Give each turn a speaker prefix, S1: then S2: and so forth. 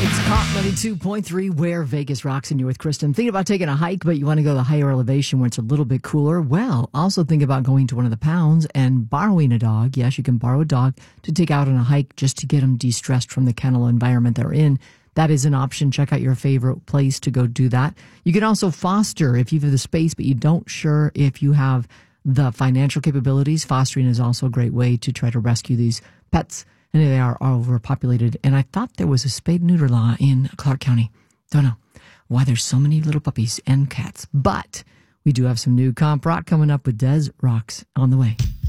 S1: It's Cop 92.3 where Vegas rocks, and you're with Kristen. Thinking about taking a hike, but you want to go to the higher elevation where it's a little bit cooler? Well, also think about going to one of the pounds and borrowing a dog. Yes, you can borrow a dog to take out on a hike just to get them de-stressed from the kennel environment they're in. That is an option. Check out your favorite place to go do that. You can also foster if you have the space, but you don't sure if you have the financial capabilities. Fostering is also a great way to try to rescue these pets. And they are overpopulated. And I thought there was a spade and neuter law in Clark County. Don't know why there's so many little puppies and cats. But we do have some new comp rock coming up with Des Rocks on the way.